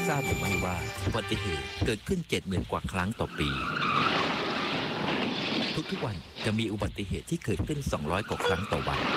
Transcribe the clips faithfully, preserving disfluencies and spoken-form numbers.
ทราบหรือไม่ว่าอุบัติเหตุเกิดขึ้น เจ็ดหมื่น กว่าครั้งต่อปีทุกๆวันจะมีอุบัติเหตุที่เกิดขึ้น สองร้อย กว่าครั้งต่อวัน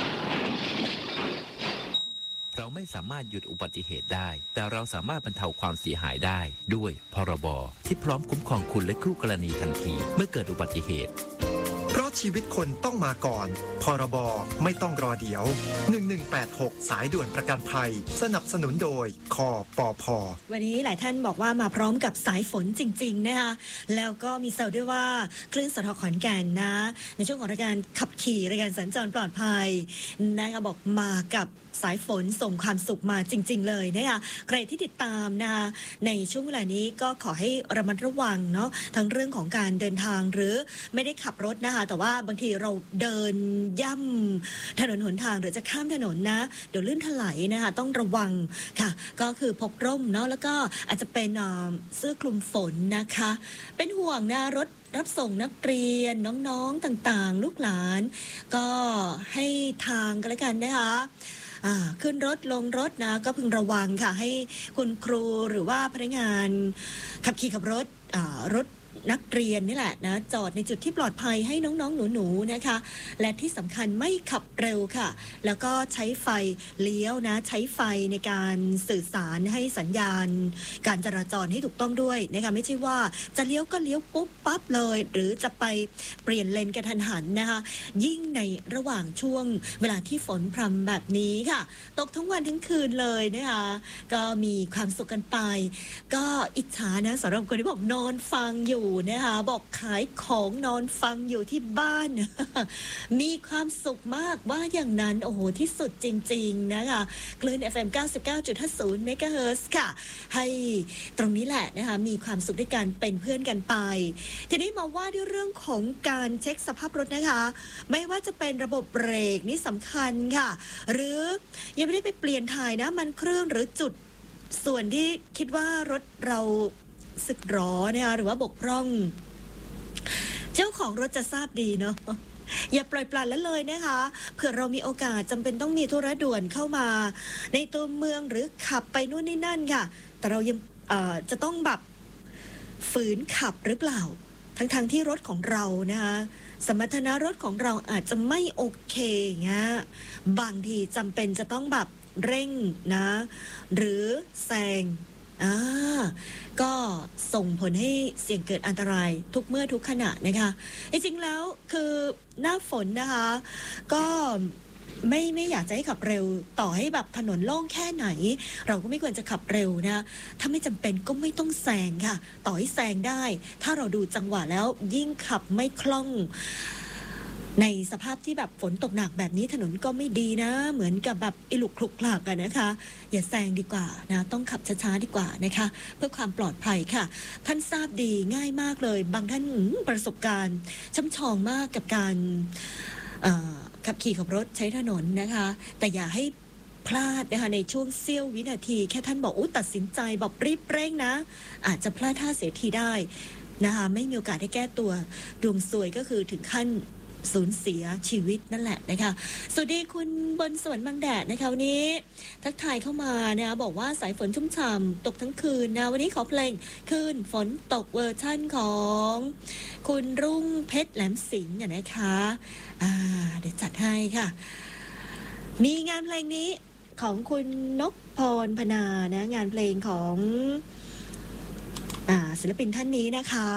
เราไม่สามารถหยุดอุบัติเหตุได้แต่เราสามารถบรรเทาความเสียหายได้ด้วยพรบที่พร้อมคุ้มครองคุณและคู่กรณีทันทีเมื่อเกิดอุบัติเหตุเพราะชีวิตคนต้องมาก่อนพรบไม่ต้องรอเดี๋ยวหนึ่งหนึ่งแปดหกสายด่วนประกันภัยสนับสนุนโดยคปพ. วันนี้หลายท่านบอกว่ามาพร้อมกับสายฝนจริงๆนะคะแล้วก็มีเซลด้วยว่าคลื่นสทขอนแก่นนะในช่วงของรายการขับขี่รายการสัญจรปลอดภัยนะคะบอกมากับสายฝนส่งความสุขมาจริงๆเลยนะคะใครที่ติดตามนะคะในช่วงเวลานี้ก็ขอให้ระมัดระวังเนาะทั้งเรื่องของการเดินทางหรือไม่ได้ขับรถนะคะแต่ว่าบางทีเราเดินย่ำถนนหนทางหรือจะข้ามถนนนะเดี๋ยวลื่นถลายนะคะต้องระวังค่ะก็คือพกร่มเนาะแล้วก็อาจจะเป็นเสื้อคลุมฝนนะคะเป็นห่วงนะรถรับส่งนักเรียนน้องๆต่างๆลูกหลานก็ให้ทางกันแล้วกันนะคะขึ้นรถลงรถนะก็พึงระวังค่ะให้คุณครูหรือว่าพนักงานขับขี่ขับรถรถนักเรียนนี่แหละนะจอดในจุดที่ปลอดภัยให้น้องๆหนูๆนะคะและที่สำคัญไม่ขับเร็วค่ะแล้วก็ใช้ไฟเลี้ยวนะใช้ไฟในการสื่อสารให้สัญญาณการจราจรให้ถูกต้องด้วยนะคะไม่ใช่ว่าจะเลี้ยวก็เลี้ยวปุ๊บปั๊บเลยหรือจะไปเปลี่ยนเลนกระทันหันนะคะยิ่งในระหว่างช่วงเวลาที่ฝนพรำแบบนี้ค่ะตกทั้งวันทั้งคืนเลยนะคะก็มีความสุขกันไปก็อิจฉานะสำหรับคนที่บอกนอนฟังอยู่นะคะบอกขายของนอนฟังอยู่ที่บ้าน มีความสุขมากว่าอย่างนั้นโอ้โหที่สุดจริงๆนะคะคลื่น เอฟ เอ็ม เก้าสิบเก้าจุดห้าศูนย์ เมกะเฮิรตซ์ค่ะให้ตรงนี้แหละนะคะมีความสุขด้วยกันเป็นเพื่อนกันไปทีนี้มาว่าด้วยเรื่องของการเช็คสภาพรถนะคะไม่ว่าจะเป็นระบบเบรกนี่สำคัญค่ะหรือยังไม่ได้ไปเปลี่ยนถ่ายนะมันเครื่องหรือจุดส่วนที่คิดว่ารถเราสึกหรอนะคะหรือว่าบกพร่องเจ้าของรถจะทราบดีเนาะอย่าปล่อยปละละเลยนะคะเผื่อเรามีโอกาสจำเป็นต้องมีธุระด่วนเข้ามาในตัวเมืองหรือขับไปนู่นนี่นั่นค่ะแต่เรายังจะต้องแบบฝืนขับหรือเปล่าทั้งๆ ท, ที่รถของเรานะคะสมรรถนะรถของเราอาจจะไม่โอเคเงี้ยบางทีจำเป็นจะต้องแบบเร่งนะหรือแซงอ่าก็ส่งผลให้เสี่ยงเกิดอันตรายทุกเมื่อทุกขณะนะคะจริงๆแล้วคือหน้าฝนนะคะก็ไม่ไม่อยากจะให้ขับเร็วต่อให้แบบถนนโล่งแค่ไหนเราก็ไม่ควรจะขับเร็วนะถ้าไม่จำเป็นก็ไม่ต้องแซงค่ะต่อให้แซงได้ถ้าเราดูจังหวะแล้วยิ่งขับไม่คล่องในสภาพที่แบบฝนตกหนักแบบนี้ถนนก็ไม่ดีนะเหมือนกับแบบอิลุกคลุกคลักกันนะคะอย่าแซงดีกว่านะต้องขับช้าๆดีกว่านะคะเพื่อความปลอดภัยค่ะท่านทราบดีง่ายมากเลยบางท่านประสบการณ์ช่ำชองมากกับการขับขี่ขับรถใช้ถนนนะคะแต่อย่าให้พลาดนะคะในช่วงเสี้ยววินาทีแค่ท่านบอกอุ๊ยตัดสินใจบอกรีบเร่งนะอาจจะพลาดท่าเสียทีได้นะคะไม่มีโอกาสได้แก้ตัวดวงซวยก็คือถึงขั้นสูญเสียชีวิตนั่นแหละนะคะสวัสดีคุณบนสวรรค์บางแดดนะคะวันนี้ทักทายเข้ามานะคะบอกว่าสายฝนชุ่มฉ่ำตกทั้งคืนนะวันนี้ขอเพลงคืนฝนตกเวอร์ชั่นของคุณรุ่งเพชรแหลมสิงห์นะคะอ่าเดี๋ยวจัดให้ค่ะมีงานเพลงนี้ของคุณนพพรพนานะงานเพลงของอ่าศิลปินท่านนี้นะคะ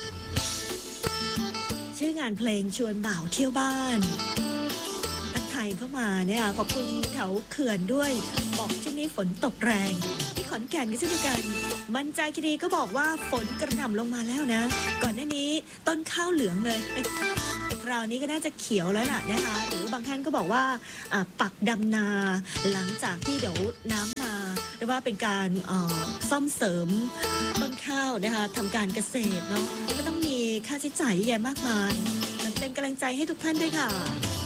ชื่องานเพลงชวนบ่าวเที่ยวบ้านทักทายเข้ามาเนี่ยขอบคุณแถวเขื่อนด้วยบอกช่วงนี้ฝนตกแรงที่ขอนแก่นก็เช่นเดียวกันมันจาคีรีก็บอกว่าฝนกระหน่ำลงมาแล้วนะก่อนหน้านี้ต้นข้าวเหลืองเลยคราวนี้ก็น่าจะเขียวแล้วล่ะนะคะหรือบางท่านก็บอกว่าปักดำนาหลังจากที่เดี๋ยวน้ำมาหรือว่าเป็นการซ่อมเสริมต้นข้าวนะคะทำการเกษตรเนาะก็ต้องมีค่าใช้จ่ายเยอะแยะมากมายเป็นกำลังใจให้ทุกท่านด้วยค่ะ